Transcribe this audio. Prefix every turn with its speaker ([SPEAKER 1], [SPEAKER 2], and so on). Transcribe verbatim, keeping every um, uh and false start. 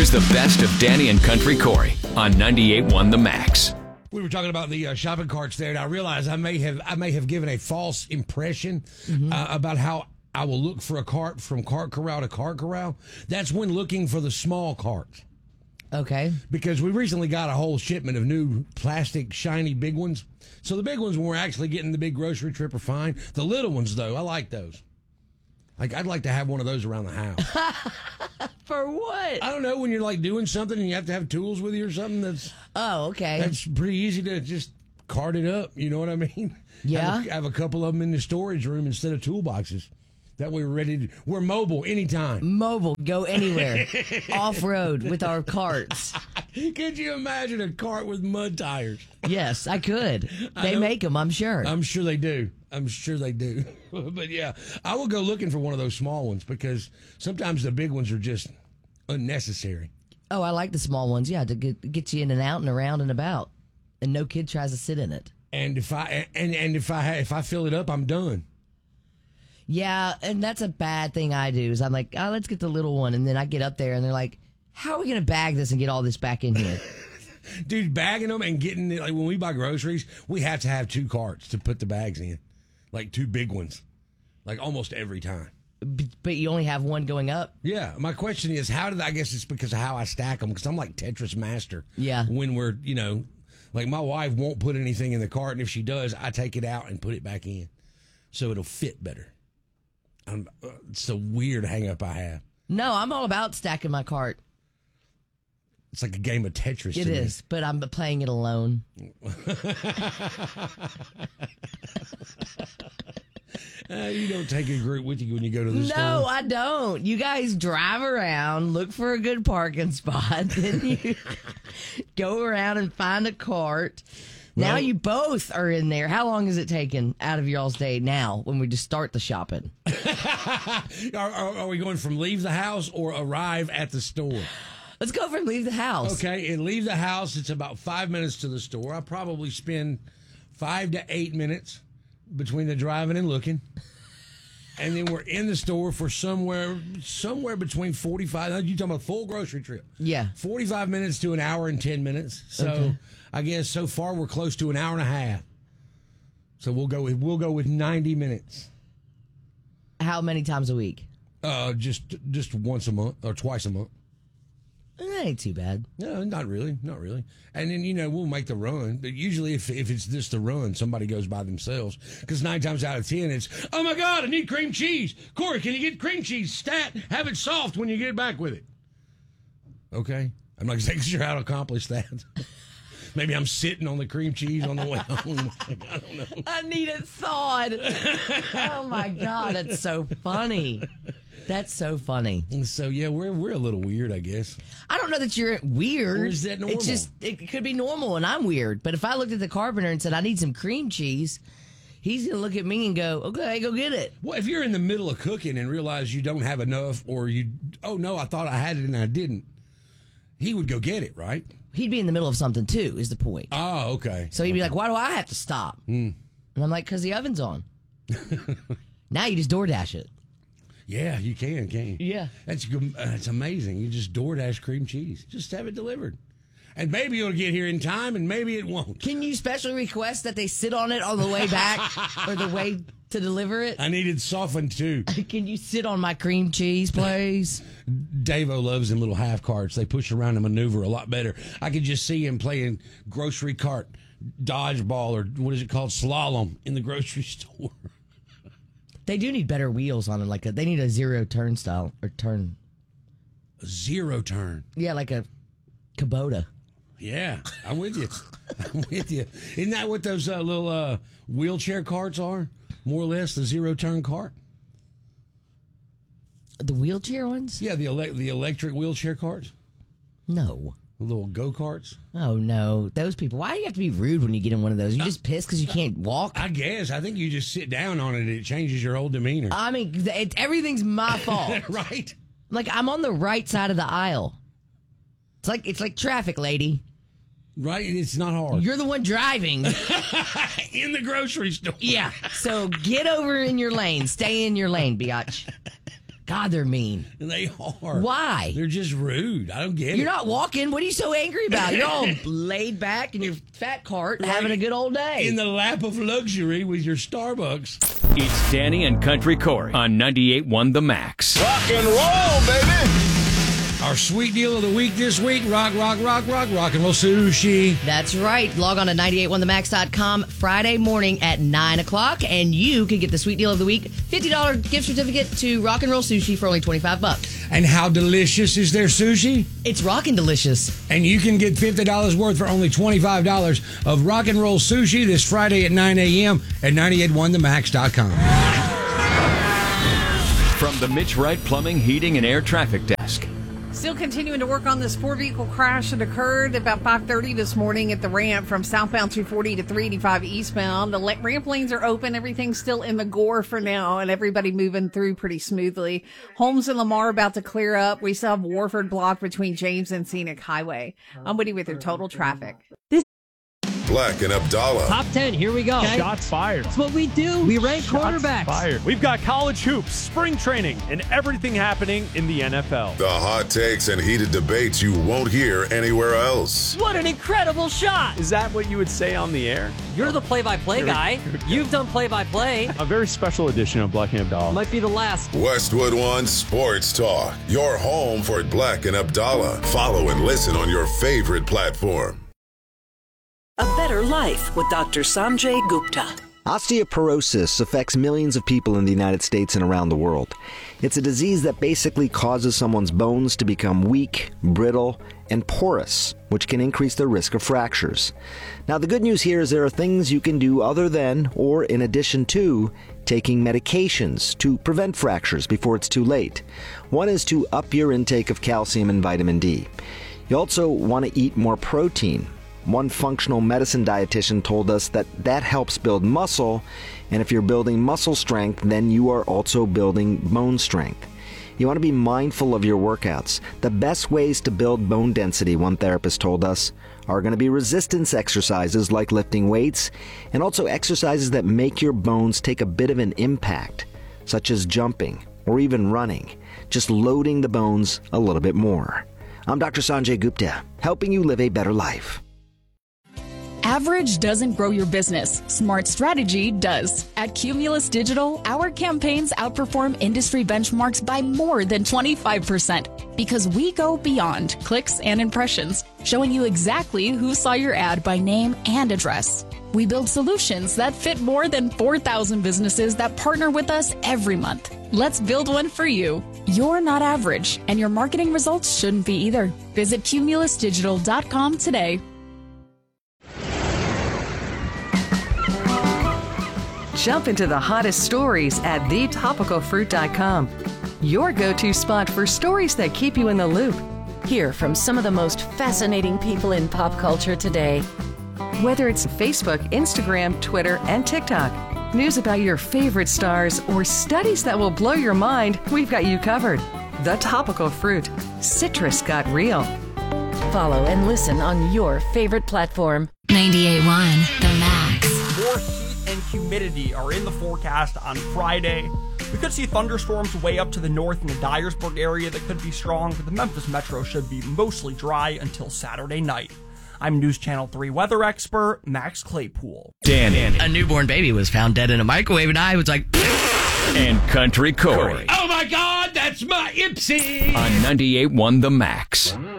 [SPEAKER 1] Here's the best of Danny and Country Corey on ninety-eight point one The Max.
[SPEAKER 2] We were talking about the uh, shopping carts there, and I realized I may have I may have given a false impression mm-hmm. uh, about how I will look for a cart from cart corral to cart corral. That's when looking for the small carts.
[SPEAKER 3] Okay.
[SPEAKER 2] Because we recently got a whole shipment of new plastic, shiny, big ones. So the big ones, when we're actually getting the big grocery trip, are fine. The little ones, though, I like those. Like, I'd like to have one of those around the house.
[SPEAKER 3] For what?
[SPEAKER 2] I don't know, when you're, like, doing something and you have to have tools with you or something, that's...
[SPEAKER 3] Oh, okay.
[SPEAKER 2] That's pretty easy to just cart it up, you know what I mean?
[SPEAKER 3] Yeah.
[SPEAKER 2] Have a, have a couple of them in the storage room instead of toolboxes. That way we're ready to... We're mobile anytime.
[SPEAKER 3] Mobile. Go anywhere. Off-road with our carts.
[SPEAKER 2] Could you imagine a cart with mud tires?
[SPEAKER 3] Yes, I could. They make them, I'm sure.
[SPEAKER 2] I'm sure they do. I'm sure they do. But yeah, I will go looking for one of those small ones because sometimes the big ones are just unnecessary.
[SPEAKER 3] Oh, I like the small ones. Yeah, to get, get you in and out and around and about, and no kid tries to sit in it.
[SPEAKER 2] And if I and and if I if I fill it up, I'm done.
[SPEAKER 3] Yeah, and that's a bad thing I do. Is I'm like, oh, let's get the little one, and then I get up there, and they're like, how are we going to bag this and get all this back in here?
[SPEAKER 2] Dude, bagging them and getting it, like when we buy groceries, we have to have two carts to put the bags in, like two big ones, like almost every time.
[SPEAKER 3] But you only have one going up?
[SPEAKER 2] Yeah. My question is, how did I guess it's because of how I stack them? Because I'm like Tetris master.
[SPEAKER 3] Yeah.
[SPEAKER 2] When we're, you know, like my wife won't put anything in the cart, and if she does, I take it out and put it back in so it'll fit better. I'm, uh, it's a weird hang up I have.
[SPEAKER 3] No, I'm all about stacking my cart.
[SPEAKER 2] It's like a game of Tetris.
[SPEAKER 3] It is,
[SPEAKER 2] me.
[SPEAKER 3] but I'm playing it alone.
[SPEAKER 2] uh, you don't take a group with you when you go to the
[SPEAKER 3] no,
[SPEAKER 2] store.
[SPEAKER 3] No, I don't. You guys drive around, look for a good parking spot, then you go around and find a cart. Now well, you both are in there. How long is it taking out of y'all's day now when we just start the shopping?
[SPEAKER 2] are, are, are we going from leave the house or arrive at the store?
[SPEAKER 3] Let's go from leave the house.
[SPEAKER 2] Okay, and leave the house, it's about five minutes to the store. I probably spend five to eight minutes between the driving and looking. And then we're in the store for somewhere somewhere between forty-five, you're talking about a full grocery trip.
[SPEAKER 3] Yeah.
[SPEAKER 2] forty-five minutes to an hour and ten minutes. So okay. I guess so far we're close to an hour and a half. So we'll go with we'll go with ninety minutes.
[SPEAKER 3] How many times a week?
[SPEAKER 2] Uh, just just once a month or twice a month.
[SPEAKER 3] That ain't too bad.
[SPEAKER 2] No, not really, not really. And then, you know, we'll make the run. But usually if if it's just the run, somebody goes by themselves. Because nine times out of ten, it's, oh, my God, I need cream cheese. Corey, can you get cream cheese? Stat, have it soft when you get back with it. Okay. I'm not exactly sure how to accomplish that. Maybe I'm sitting on the cream cheese on the way home. I don't know.
[SPEAKER 3] I need it thawed. Oh, my God, that's so funny. That's so funny.
[SPEAKER 2] So, yeah, we're we're a little weird, I guess.
[SPEAKER 3] I don't know that you're weird.
[SPEAKER 2] Or is that normal?
[SPEAKER 3] It's just, it could be normal, and I'm weird. But if I looked at the carpenter and said, I need some cream cheese, he's going to look at me and go, okay, go get it.
[SPEAKER 2] Well, if you're in the middle of cooking and realize you don't have enough, or you, oh, no, I thought I had it and I didn't, he would go get it, right?
[SPEAKER 3] He'd be in the middle of something, too, is the point.
[SPEAKER 2] Oh, okay.
[SPEAKER 3] So he'd
[SPEAKER 2] okay.
[SPEAKER 3] be like, why do I have to stop?
[SPEAKER 2] Mm.
[SPEAKER 3] And I'm like, because the oven's on. Now you just DoorDash it.
[SPEAKER 2] Yeah, you can, can't you?
[SPEAKER 3] Yeah.
[SPEAKER 2] That's that's amazing. You just DoorDash cream cheese. Just have it delivered. And maybe it'll get here in time, and maybe it won't.
[SPEAKER 3] Can you specially request that they sit on it on the way back or the way to deliver it?
[SPEAKER 2] I need it softened, too.
[SPEAKER 3] Can you sit on my cream cheese, please?
[SPEAKER 2] Davo loves them little half carts. They push around and maneuver a lot better. I could just see him playing grocery cart dodgeball, or what is it called, slalom, in the grocery store.
[SPEAKER 3] They do need better wheels on it. Like a, they need a zero turn style or turn.
[SPEAKER 2] A zero turn.
[SPEAKER 3] Yeah, like a Kubota.
[SPEAKER 2] Yeah, I'm with you. I'm with you. Isn't that what those uh, little uh, wheelchair carts are? More or less, the zero turn cart.
[SPEAKER 3] The wheelchair ones?
[SPEAKER 2] Yeah, the ele- the electric wheelchair carts.
[SPEAKER 3] No.
[SPEAKER 2] The little go karts.
[SPEAKER 3] Oh no, those people! Why do you have to be rude when you get in one of those? You just pissed because you can't walk.
[SPEAKER 2] I guess. I think you just sit down on it. It changes your whole demeanor.
[SPEAKER 3] I mean, it, everything's my fault,
[SPEAKER 2] right?
[SPEAKER 3] Like I'm on the right side of the aisle. It's like it's like traffic, lady.
[SPEAKER 2] Right? It's not hard.
[SPEAKER 3] You're the one driving
[SPEAKER 2] in the grocery store.
[SPEAKER 3] Yeah. So get over in your lane. Stay in your lane, biatch. God, they're mean.
[SPEAKER 2] And they are.
[SPEAKER 3] Why?
[SPEAKER 2] They're just rude. I don't get it.
[SPEAKER 3] You're not walking. What are you so angry about? You're all laid back in your fat cart
[SPEAKER 2] Right.
[SPEAKER 3] having a good old day.
[SPEAKER 2] In the lap of luxury with your Starbucks.
[SPEAKER 1] It's Danny and Country Corey on ninety-eight point one The Max.
[SPEAKER 4] Rock and roll, baby.
[SPEAKER 2] Our sweet deal of the week this week, rock, rock, rock, rock, rock and roll sushi.
[SPEAKER 3] That's right. Log on to ninety-eight one the max dot com Friday morning at nine o'clock, and you can get the sweet deal of the week, fifty dollars gift certificate to Rock and Roll Sushi for only twenty-five bucks.
[SPEAKER 2] And how delicious is their sushi?
[SPEAKER 3] It's rockin' delicious.
[SPEAKER 2] And you can get fifty dollars worth for only twenty-five dollars of Rock and Roll Sushi this Friday at nine a.m. at ninety-eight one the max dot com.
[SPEAKER 1] From the Mitch Wright Plumbing, Heating, and Air Traffic Desk.
[SPEAKER 5] Still continuing to work on this four-vehicle crash that occurred about five thirty this morning at the ramp from southbound two forty to three eighty-five eastbound. The ramp lanes are open. Everything's still in the gore for now, and everybody moving through pretty smoothly. Holmes and Lamar about to clear up. We still have Warford blocked between James and Scenic Highway. I'm Woody with your total traffic.
[SPEAKER 4] Black and Abdallah.
[SPEAKER 6] Top ten, here we go.
[SPEAKER 7] Okay. Shots fired.
[SPEAKER 6] That's what we do. We rank
[SPEAKER 7] Shots
[SPEAKER 6] quarterbacks.
[SPEAKER 7] fired. We've got college hoops, spring training, and everything happening in the N F L.
[SPEAKER 4] The hot takes and heated debates you won't hear anywhere else.
[SPEAKER 6] What an incredible shot.
[SPEAKER 7] Is that what you would say on the air?
[SPEAKER 6] You're the play-by-play guy. You've done play-by-play.
[SPEAKER 7] A very special edition of Black and Abdallah.
[SPEAKER 6] Might be the last.
[SPEAKER 4] Westwood One Sports Talk. Your home for Black and Abdallah. Follow and listen on your favorite platform.
[SPEAKER 8] A better life with Doctor Sanjay Gupta.
[SPEAKER 9] Osteoporosis affects millions of people in the United States and around the world. It's a disease that basically causes someone's bones to become weak, brittle, and porous, which can increase the risk of fractures. Now, the good news here is there are things you can do other than, or in addition to, taking medications to prevent fractures before it's too late. One is to up your intake of calcium and vitamin D. You also want to eat more protein. One functional medicine dietitian told us that that helps build muscle, and if you're building muscle strength, then you are also building bone strength. You want to be mindful of your workouts. The best ways to build bone density, one therapist told us, are going to be resistance exercises like lifting weights, and also exercises that make your bones take a bit of an impact, such as jumping or even running, just loading the bones a little bit more. I'm Doctor Sanjay Gupta, helping you live a better life.
[SPEAKER 10] Average doesn't grow your business. Smart strategy does. At Cumulus Digital, our campaigns outperform industry benchmarks by more than twenty-five percent because we go beyond clicks and impressions, showing you exactly who saw your ad by name and address. We build solutions that fit more than four thousand businesses that partner with us every month. Let's build one for you. You're not average, and your marketing results shouldn't be either. Visit cumulus digital dot com today.
[SPEAKER 11] Jump into the hottest stories at the topical fruit dot com. Your go-to spot for stories that keep you in the loop.
[SPEAKER 12] Hear from some of the most fascinating people in pop culture today.
[SPEAKER 11] Whether it's Facebook, Instagram, Twitter, and TikTok, news about your favorite stars, or studies that will blow your mind, we've got you covered. The Topical Fruit. Citrus got real.
[SPEAKER 12] Follow and listen on your favorite platform.
[SPEAKER 13] ninety-eight point one The Max.
[SPEAKER 14] More heat and humidity are in the forecast on Friday. We could see thunderstorms way up to the north in the Dyersburg area that could be strong, but the Memphis metro should be mostly dry until Saturday night. I'm News Channel three weather expert Max Claypool.
[SPEAKER 1] Danny.
[SPEAKER 3] A newborn baby was found dead in a microwave, and I was like...
[SPEAKER 1] And Country Corey.
[SPEAKER 2] Oh my God, that's my Ipsy!
[SPEAKER 1] On ninety-eight point one The Max.